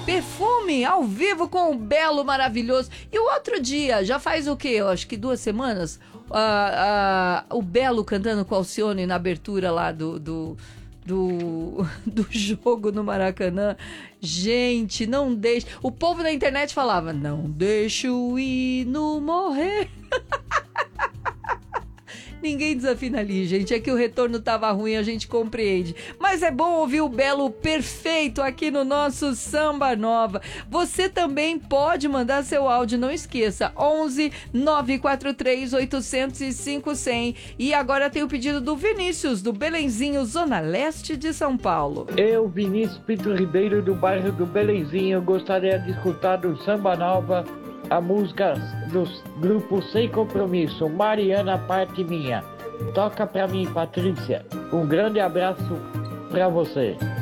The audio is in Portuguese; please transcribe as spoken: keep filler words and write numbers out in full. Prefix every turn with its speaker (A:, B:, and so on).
A: Perfume ao vivo com o Belo maravilhoso. E o outro dia, já faz o quê? Eu acho que duas semanas, uh, uh, o Belo cantando com a Alcione na abertura lá do, do, do, do jogo no Maracanã. Gente, não deixe... O povo da internet falava, não deixe o hino morrer. Ninguém desafina ali, gente. É que o retorno tava ruim, a gente compreende. Mas é bom ouvir o Belo perfeito aqui no nosso Samba Nova. Você também pode mandar seu áudio, não esqueça. onze nove quatro três oito zero cinco zero zero. E agora tem o pedido do Vinícius, do Belenzinho, Zona Leste de São Paulo.
B: Eu, Vinícius Pinto Ribeiro, do bairro do Belenzinho, gostaria de escutar do Samba Nova a música do grupo Sem Compromisso, Mariana Parte Minha. Toca pra mim, Patrícia. Um grande abraço pra você.